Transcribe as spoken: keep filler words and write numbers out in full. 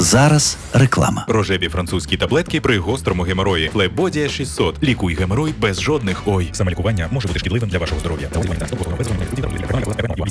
Зараз реклама. Рожеві французькі таблетки при гострому геморої. Флебодія шістсот. Лікуй геморой без жодних ой. Самолікування може бути шкідливим для вашого здоров'я.